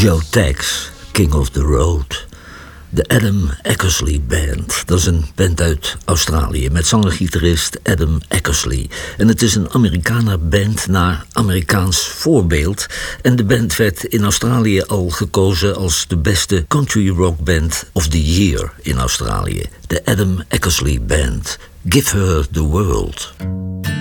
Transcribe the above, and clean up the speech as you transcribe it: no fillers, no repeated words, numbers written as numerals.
Joe Tex, King of the Road. De Adam Eckersley Band. Dat is een band uit Australië met zanger-gitarist Adam Eckersley. En het is een Americana-band naar Amerikaans voorbeeld. En de band werd in Australië al gekozen als de beste country rock band of the year in Australië. De Adam Eckersley Band. Give her the world.